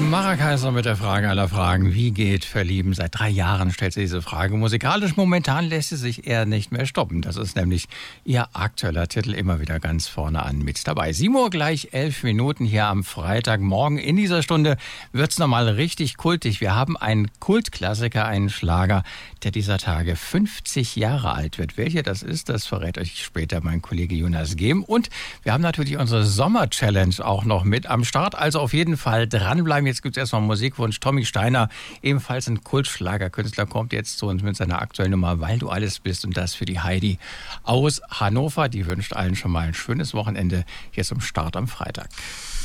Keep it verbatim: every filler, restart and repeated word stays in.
Mara Kaiser mit der Frage aller Fragen. Wie geht Verlieben? Seit drei Jahren stellt sie diese Frage. Musikalisch momentan lässt sie sich eher nicht mehr stoppen. Das ist nämlich ihr aktueller Titel, immer wieder ganz vorne an mit dabei. sieben Uhr gleich elf Minuten hier am Freitagmorgen. In dieser Stunde wird's nochmal richtig kultig. Wir haben einen Kultklassiker, einen Schlager, der dieser Tage fünfzig Jahre alt wird. Welcher das ist, das verrät euch später mein Kollege Jonas Gehm. Und wir haben natürlich unsere Sommer-Challenge auch noch mit am Start. Also auf jeden Fall dranbleiben. Jetzt gibt es erstmal einen Musikwunsch. Tommy Steiner, ebenfalls ein Kultschlagerkünstler, kommt jetzt zu uns mit seiner aktuellen Nummer Weil du alles bist. Und das für die Heidi aus Hannover. Die wünscht allen schon mal ein schönes Wochenende hier zum Start am Freitag.